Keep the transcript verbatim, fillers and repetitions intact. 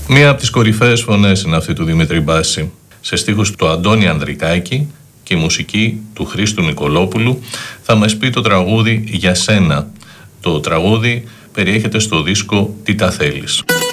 Μία από τις κορυφαίες φωνές είναι αυτή του Δημήτρη Μπάση. Σε στίχους του Αντώνη Ανδρικάκη και η μουσική του Χρήστου Νικολόπουλου θα μας πει το τραγούδι «Για σένα». Το τραγούδι περιέχεται στο δίσκο «Τι τα θέλεις».